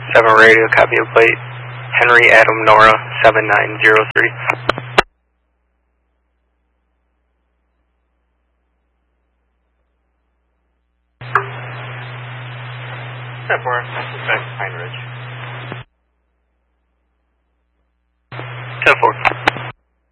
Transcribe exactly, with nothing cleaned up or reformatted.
seven radio, copy of plate. Henry Adam Nora seven nine zero three. ten four, suspect Pine Ridge.